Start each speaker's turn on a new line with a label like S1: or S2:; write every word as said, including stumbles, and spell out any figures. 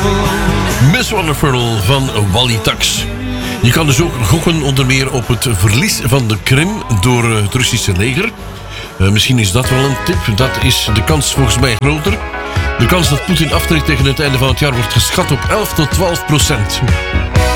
S1: Miss Wonderful van Wally Tax. Je kan dus ook gokken onder meer op het verlies van de Krim door het Russische leger. Uh, misschien is dat wel een tip. Dat is de kans volgens mij groter. De kans dat Poetin aftreedt tegen het einde van het jaar wordt geschat op elf tot twaalf procent.